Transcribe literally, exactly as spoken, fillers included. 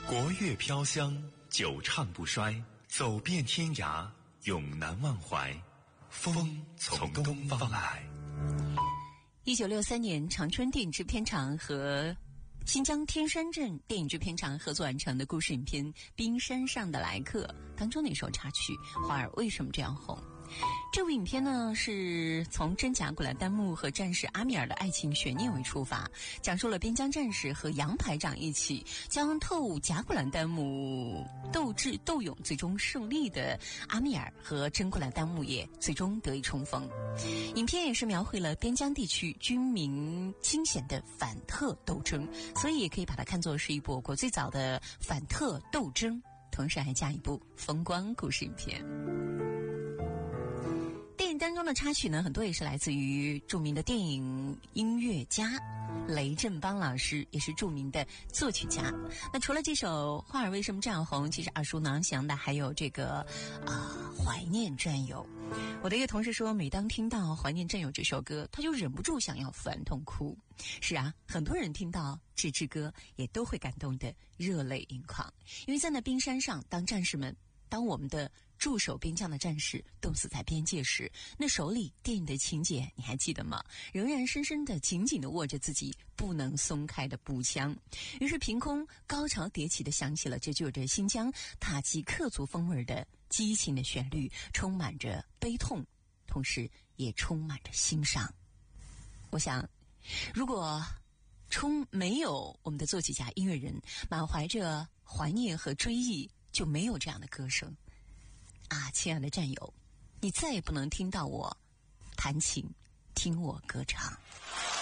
国乐飘香，久唱不衰，走遍天涯，永难忘怀。风从东方来。 一九六三年，长春电影制片厂和新疆天山镇电影制片厂合作完成的故事影片《冰山上的来客》当中的一首插曲《花儿为什么这样红》。这部影片呢，是从真假古兰丹木和战士阿米尔的爱情悬念为出发，讲述了边疆战士和杨排长一起将透假古兰丹木斗智斗勇，最终胜利的阿米尔和真古兰丹木也最终得以重逢。影片也是描绘了边疆地区军民惊险的反特斗争，所以也可以把它看作是一部我国最早的反特斗争，同时还加一部风光故事影片。电影当中的插曲呢，很多也是来自于著名的电影音乐家雷振邦老师，也是著名的作曲家。那除了这首《花儿为什么这样红》，其实耳熟能详的还有这个啊、呃《怀念战友》。我的一个同事说，每当听到《怀念战友》这首歌，他就忍不住想要反痛哭。是啊，很多人听到这支歌也都会感动得热泪盈眶，因为在那冰山上，当战士们当我们的驻守边疆的战士冻死在边界时，那手里电影的情节你还记得吗？仍然深深地紧紧地握着自己不能松开的步枪。于是凭空高潮迭起地响起了这就有着新疆塔吉克族风味的激情的旋律，充满着悲痛，同时也充满着欣赏。我想如果充没有我们的作曲家音乐人满怀着怀念和追忆，就没有这样的歌声啊，亲爱的战友，你再也不能听到我弹琴，听我歌唱。